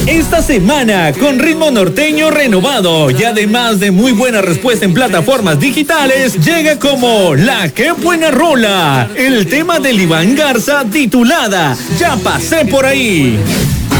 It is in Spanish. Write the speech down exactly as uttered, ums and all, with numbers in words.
Esta semana, con ritmo norteño renovado y además de muy buena respuesta en plataformas digitales, llega como La Qué Buena Rola, el tema de Iván Garza titulada Ya Pasé Por Ahí.